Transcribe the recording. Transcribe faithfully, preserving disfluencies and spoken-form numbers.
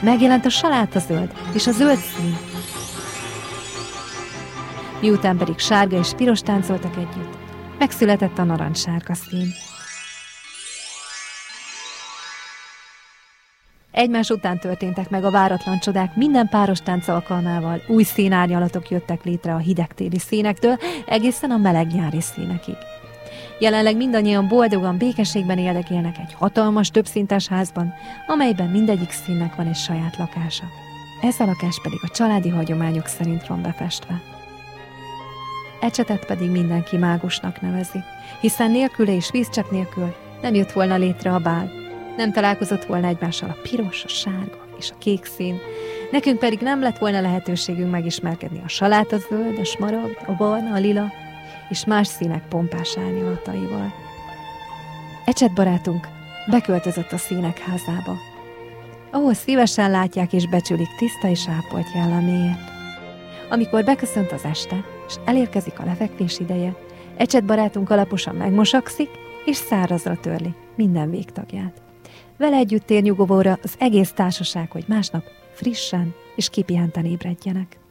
megjelent a salátazöld és a zöld szín. Miután pedig sárga és piros táncoltak együtt, megszületett a narancssárga szín. Egymás után történtek meg a váratlan csodák, minden páros tánc alkalmával új színárnyalatok jöttek létre a hidegtéli színektől egészen a meleg nyári színekig. Jelenleg mindannyian boldogan, békességben éldekélnek egy hatalmas, többszintes házban, amelyben mindegyik színnek van egy saját lakása. Ez a lakás pedig a családi hagyományok szerint van befestve. Ecsetet pedig mindenki mágusnak nevezi, hiszen nélküle és vízcsepp nélkül nem jött volna létre a bál. Nem találkozott volna egymással a piros, a sárga és a kék szín, nekünk pedig nem lett volna lehetőségünk megismerkedni a salátazöld, a smaragd, a barna, a lila és más színek pompás árnyalataival. Ecset barátunk beköltözött a színek házába, ahol szívesen látják és becsülik tiszta és ápolt jelleméért. Amikor beköszönt az este, és elérkezik a lefekvés ideje, Ecset barátunk alaposan megmosakszik, és szárazra törli minden végtagját. Vele együtt tér nyugovóra az egész társaság, hogy másnap frissen és kipihenten ébredjenek.